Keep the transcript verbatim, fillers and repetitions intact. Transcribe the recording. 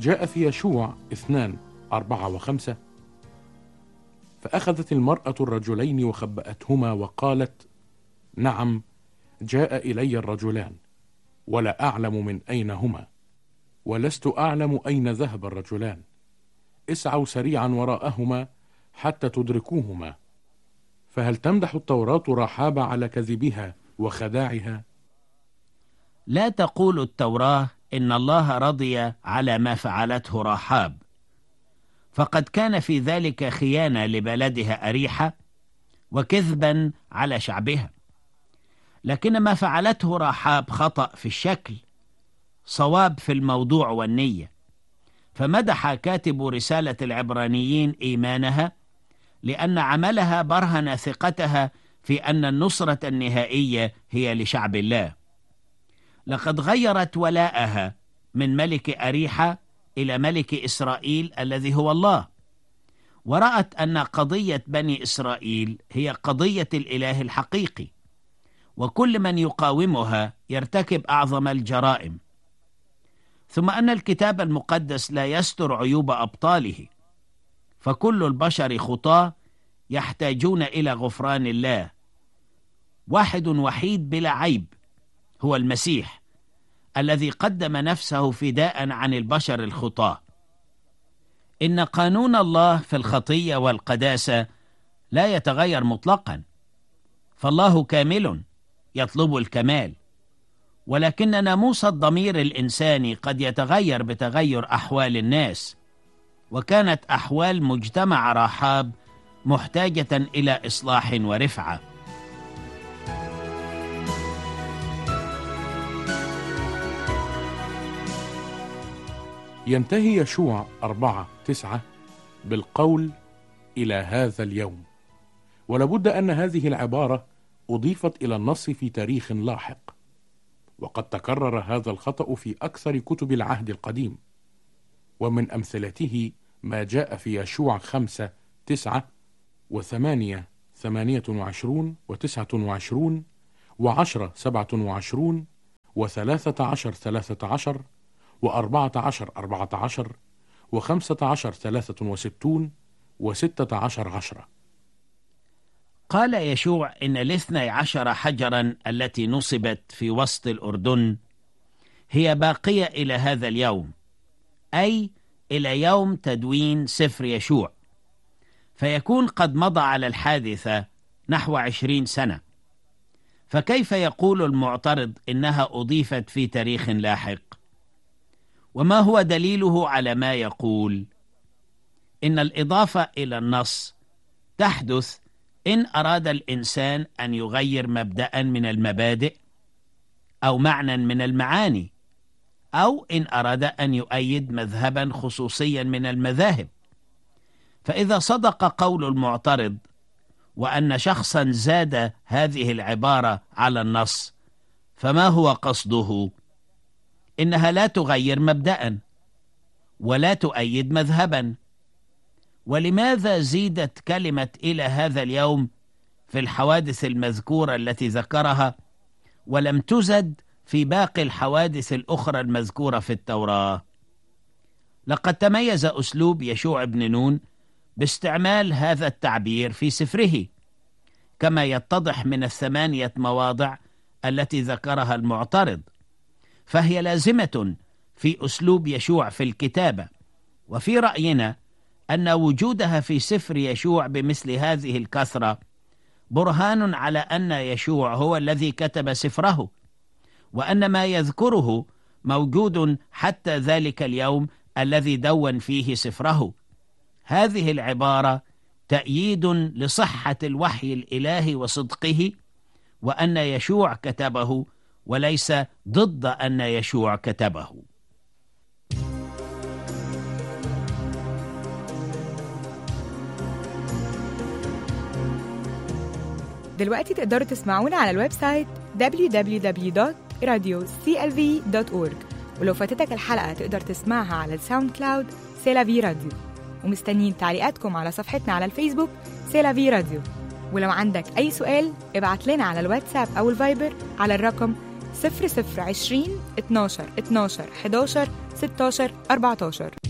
جاء في يشوع اثنان أربعة وخمسة: فأخذت المرأة الرجلين وخبأتهما وقالت: نعم، جاء إلي الرجلان، ولا أعلم من أين هما، ولست أعلم أين ذهب الرجلان، اسعوا سريعا وراءهما حتى تدركوهما. فهل تمدح التوراة رحاب على كذبها وخداعها؟ لا تقول التوراة إن الله رضي على ما فعلته رحاب، فقد كان في ذلك خيانة لبلدها أريحة وكذبا على شعبها. لكن ما فعلته رحاب خطأ في الشكل، صواب في الموضوع والنية. فمدح كاتب رسالة العبرانيين إيمانها، لأن عملها برهن ثقتها في أن النصرة النهائية هي لشعب الله. لقد غيرت ولاءها من ملك أريحة إلى ملك إسرائيل الذي هو الله، ورأت أن قضية بني إسرائيل هي قضية الإله الحقيقي، وكل من يقاومها يرتكب أعظم الجرائم. ثم أن الكتاب المقدس لا يستر عيوب أبطاله، فكل البشر خطاة يحتاجون إلى غفران الله. واحد وحيد بلا عيب هو المسيح، الذي قدم نفسه فداء عن البشر الخطاة. إن قانون الله في الخطية والقداسة لا يتغير مطلقا، فالله كامل يطلب الكمال، ولكن ناموس الضمير الإنساني قد يتغير بتغير أحوال الناس. وكانت أحوال مجتمع رحاب محتاجة إلى إصلاح ورفعة. ينتهي يشوع أربعة تسعة بالقول: إلى هذا اليوم. ولابد أن هذه العبارة أضيفت إلى النص في تاريخ لاحق، وقد تكرر هذا الخطأ في أكثر كتب العهد القديم. ومن أمثلته ما جاء في يشوع خمسة تسعة وثمانية ثمانية وعشرون وتسعة وعشرون وعشرة سبعة وعشرون وثلاثة عشر ثلاثة عشر وأربعة عشر أربعة عشر وخمسة عشر ثلاثة وستون وستة عشر عشرة. قال يشوع إن الاثني عشر حجرا التي نصبت في وسط الأردن هي باقية إلى هذا اليوم، أي إلى يوم تدوين سفر يشوع، فيكون قد مضى على الحادثة نحو عشرين سنة. فكيف يقول المعترض إنها أضيفت في تاريخ لاحق؟ وما هو دليله على ما يقول؟ إن الإضافة إلى النص تحدث إن أراد الإنسان أن يغير مبدأ من المبادئ أو معنى من المعاني، أو إن أراد أن يؤيد مذهبا خصوصيا من المذاهب. فإذا صدق قول المعترض وأن شخصا زاد هذه العبارة على النص، فما هو قصده؟ إنها لا تغير مبدأ ولا تؤيد مذهبا. ولماذا زيدت كلمة إلى هذا اليوم في الحوادث المذكورة التي ذكرها، ولم تزد في باقي الحوادث الأخرى المذكورة في التوراة؟ لقد تميز أسلوب يشوع بن نون باستعمال هذا التعبير في سفره، كما يتضح من الثمانية مواضع التي ذكرها المعترض، فهي لازمة في أسلوب يشوع في الكتابة. وفي رأينا أن وجودها في سفر يشوع بمثل هذه الكثرة برهان على أن يشوع هو الذي كتب سفره، وأن ما يذكره موجود حتى ذلك اليوم الذي دون فيه سفره. هذه العبارة تأييد لصحة الوحي الإلهي وصدقه، وأن يشوع كتبه، وليس ضد أن يشوع كتبه. دلوقتي تقدروا تسمعونا على الويب سايت دبليو دبليو دبليو دوت راديو سي إل في دوت أورج، ولو فاتتك الحلقة تقدر تسمعها على الساوند كلاود سيلافي راديو. ومستنيين تعليقاتكم على صفحتنا على الفيسبوك سيلافي راديو. ولو عندك أي سؤال ابعت لنا على الواتساب أو الفايبر على الرقم صفر صفر عشرين اتناشر اتناشر حداشر ستاشر أربعتاشر.